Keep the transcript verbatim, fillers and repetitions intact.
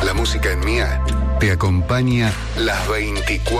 La música en Mía te acompaña las veinticuatro